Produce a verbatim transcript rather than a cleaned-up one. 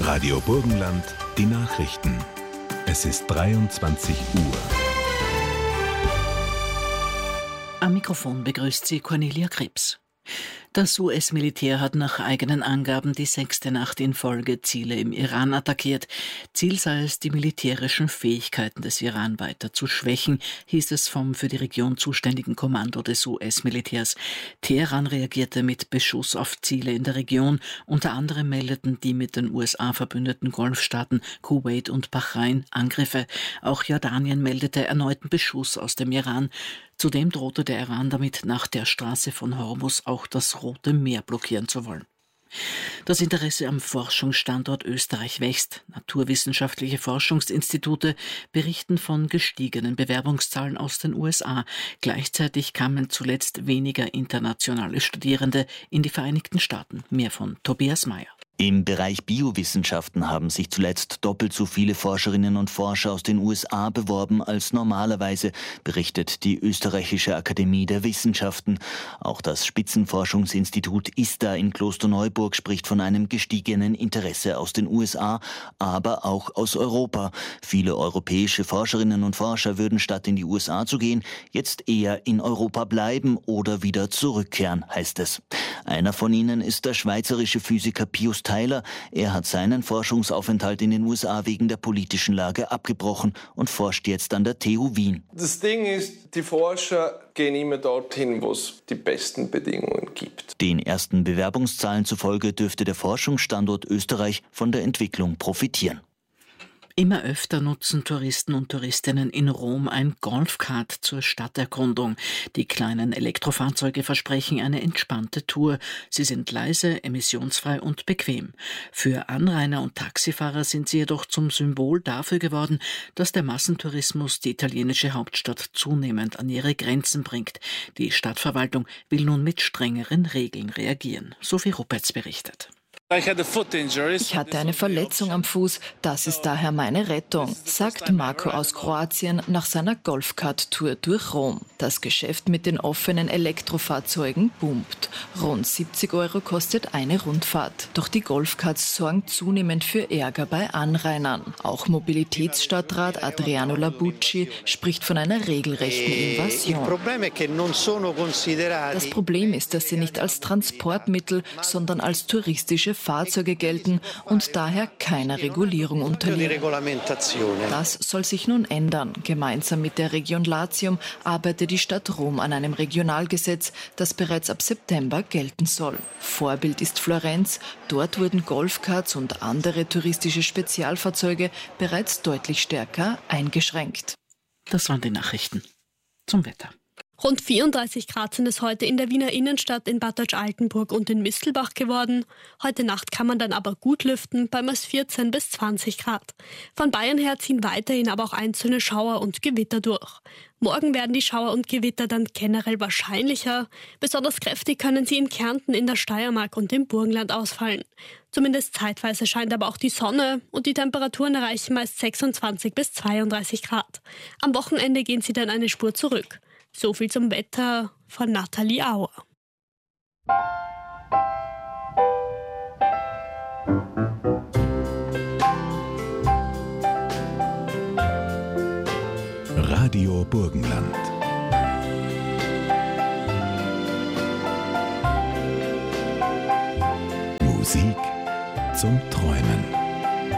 Radio Burgenland, die Nachrichten. Es ist dreiundzwanzig Uhr. Am Mikrofon begrüßt sie Cornelia Krebs. Das U S-Militär hat nach eigenen Angaben die sechste Nacht in Folge Ziele im Iran attackiert. Ziel sei es, die militärischen Fähigkeiten des Iran weiter zu schwächen, hieß es vom für die Region zuständigen Kommando des U S-Militärs. Teheran reagierte mit Beschuss auf Ziele in der Region. Unter anderem meldeten die mit den U S A verbündeten Golfstaaten Kuwait und Bahrain Angriffe. Auch Jordanien meldete erneuten Beschuss aus dem Iran. Zudem drohte der Iran damit, nach der Straße von Hormuz auch das Rote Meer blockieren zu wollen. Das Interesse am Forschungsstandort Österreich wächst. Naturwissenschaftliche Forschungsinstitute berichten von gestiegenen Bewerbungszahlen aus den U S A. Gleichzeitig kamen zuletzt weniger internationale Studierende in die Vereinigten Staaten. Mehr von Tobias Mayer. Im Bereich Biowissenschaften haben sich zuletzt doppelt so viele Forscherinnen und Forscher aus den U S A beworben als normalerweise, berichtet die Österreichische Akademie der Wissenschaften. Auch das Spitzenforschungsinstitut ISTA in Klosterneuburg spricht von einem gestiegenen Interesse aus den U S A, aber auch aus Europa. Viele europäische Forscherinnen und Forscher würden statt in die U S A zu gehen, jetzt eher in Europa bleiben oder wieder zurückkehren, heißt es. Einer von ihnen ist der schweizerische Physiker Pius Tyler. Er hat seinen Forschungsaufenthalt in den U S A wegen der politischen Lage abgebrochen und forscht jetzt an der T U Wien. Das Ding ist, die Forscher gehen immer dorthin, wo es die besten Bedingungen gibt. Den ersten Bewerbungszahlen zufolge dürfte der Forschungsstandort Österreich von der Entwicklung profitieren. Immer öfter nutzen Touristen und Touristinnen in Rom ein Golfkart zur Stadterkundung. Die kleinen Elektrofahrzeuge versprechen eine entspannte Tour. Sie sind leise, emissionsfrei und bequem. Für Anrainer und Taxifahrer sind sie jedoch zum Symbol dafür geworden, dass der Massentourismus die italienische Hauptstadt zunehmend an ihre Grenzen bringt. Die Stadtverwaltung will nun mit strengeren Regeln reagieren. Sophie Ruppertz berichtet. Ich hatte eine Verletzung am Fuß, das ist daher meine Rettung, sagt Marco aus Kroatien nach seiner Golfkart-Tour durch Rom. Das Geschäft mit den offenen Elektrofahrzeugen boomt. Rund siebzig Euro kostet eine Rundfahrt. Doch die Golfkarts sorgen zunehmend für Ärger bei Anrainern. Auch Mobilitätsstadtrat Adriano Labucci spricht von einer regelrechten Invasion. Das Problem ist, dass sie nicht als Transportmittel, sondern als touristische Fahrzeuge gelten und daher keiner Regulierung unterliegen. Das soll sich nun ändern. Gemeinsam mit der Region Latium arbeitet die Stadt Rom an einem Regionalgesetz, das bereits ab September gelten soll. Vorbild ist Florenz. Dort wurden Golfkarts und andere touristische Spezialfahrzeuge bereits deutlich stärker eingeschränkt. Das waren die Nachrichten. Zum Wetter. Rund vierunddreißig Grad sind es heute in der Wiener Innenstadt, in Bad Deutsch-Altenburg und in Mistelbach geworden. Heute Nacht kann man dann aber gut lüften, bei meist vierzehn bis zwanzig Grad. Von Bayern her ziehen weiterhin aber auch einzelne Schauer und Gewitter durch. Morgen werden die Schauer und Gewitter dann generell wahrscheinlicher. Besonders kräftig können sie in Kärnten, in der Steiermark und im Burgenland ausfallen. Zumindest zeitweise scheint aber auch die Sonne und die Temperaturen erreichen meist sechsundzwanzig bis zweiunddreißig Grad. Am Wochenende gehen sie dann eine Spur zurück. So viel zum Wetter von Nathalie Auer. Radio Burgenland. Musik zum Träumen.